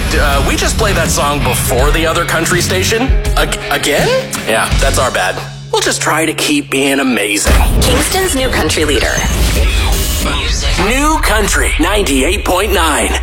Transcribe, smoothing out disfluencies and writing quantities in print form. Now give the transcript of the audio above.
we just play that song before the other country station? Again? Yeah, that's our bad. We'll just try to keep being amazing. Kingston's new country leader. New Country 98.9.